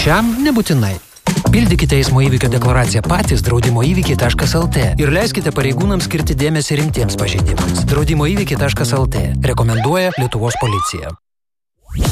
Šiam nebūtinai. Pildykite eismo įvykio deklaraciją patys draudimoįvykiai.lt ir leiskite pareigūnams skirti dėmesį rimtiems pažeidimams. Draudimoįvykiai.lt rekomenduoja Lietuvos policija.